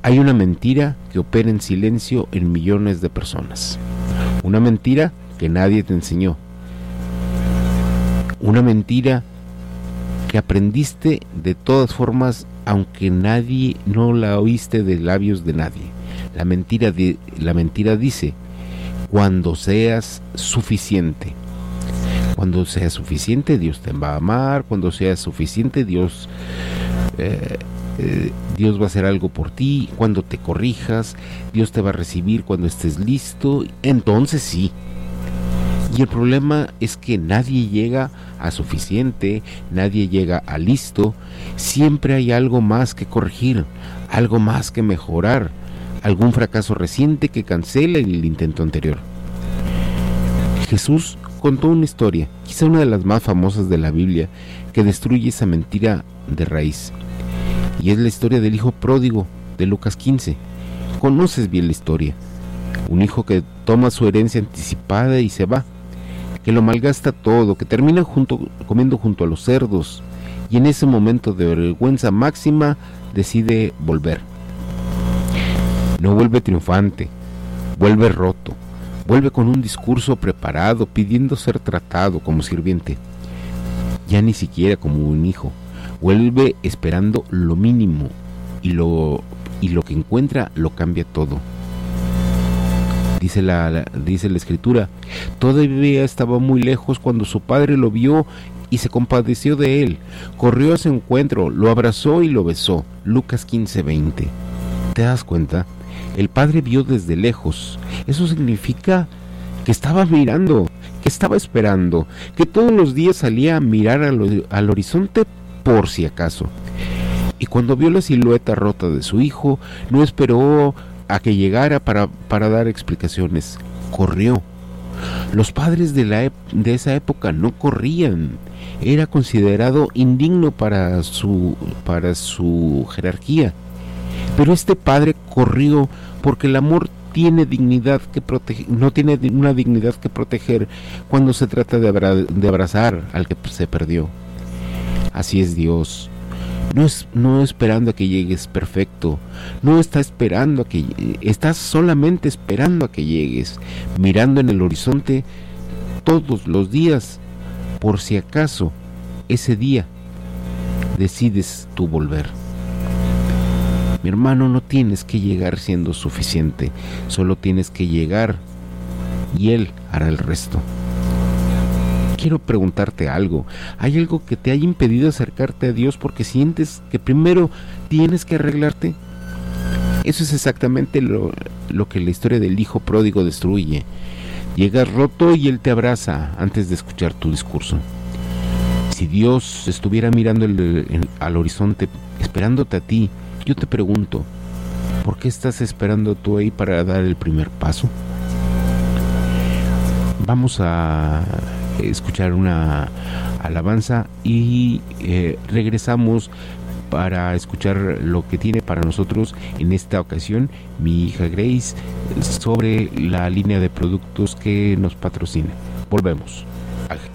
Hay una mentira que opera en silencio en millones de personas. Una mentira que nadie te enseñó. Una mentira que aprendiste de todas formas, aunque no la oíste de labios de nadie. La mentira dice: cuando seas suficiente. Cuando seas suficiente, Dios te va a amar. Cuando seas suficiente, Dios va a hacer algo por ti. Cuando te corrijas, Dios te va a recibir cuando estés listo. Entonces sí. Y el problema es que nadie llega a suficiente, nadie llega a listo. Siempre hay algo más que corregir, algo más que mejorar, algún fracaso reciente que cancela el intento anterior. Jesús contó una historia, quizá una de las más famosas de la Biblia, que destruye esa mentira de raíz. Y es la historia del hijo pródigo de Lucas 15. Conoces bien la historia. Un hijo que toma su herencia anticipada y se va, que lo malgasta todo, que termina comiendo junto a los cerdos, y en ese momento de vergüenza máxima decide volver. No vuelve triunfante, vuelve roto, vuelve con un discurso preparado, pidiendo ser tratado como sirviente, ya ni siquiera como un hijo. Vuelve esperando lo mínimo, y lo que encuentra lo cambia todo. Dice la escritura: todavía estaba muy lejos cuando su padre lo vio y se compadeció de él. Corrió a su encuentro, lo abrazó y lo besó. Lucas 15:20. ¿Te das cuenta? El padre vio desde lejos. Eso significa que estaba mirando, que estaba esperando, que todos los días salía a mirar al horizonte por si acaso. Y cuando vio la silueta rota de su hijo, no esperó a que llegara para dar explicaciones. Corrió. Los padres de esa época no corrían. Era considerado indigno para su jerarquía. Pero este padre corrió porque el amor tiene dignidad que no tiene una dignidad que proteger cuando se trata de abrazar al que se perdió. Así es Dios. No esperando a que llegues perfecto, estás solamente esperando a que llegues, mirando en el horizonte todos los días, por si acaso ese día decides tú volver. Mi hermano, no tienes que llegar siendo suficiente, solo tienes que llegar y Él hará el resto. Quiero preguntarte algo. ¿Hay algo que te haya impedido acercarte a Dios porque sientes que primero tienes que arreglarte? Eso es exactamente lo que la historia del hijo pródigo destruye. Llegas roto y Él te abraza antes de escuchar tu discurso. Si Dios estuviera mirando al horizonte, esperándote a ti, yo te pregunto, ¿por qué estás esperando tú ahí para dar el primer paso? Vamos a escuchar una alabanza y regresamos para escuchar lo que tiene para nosotros en esta ocasión mi hija Grace sobre la línea de productos que nos patrocina. Volvemos.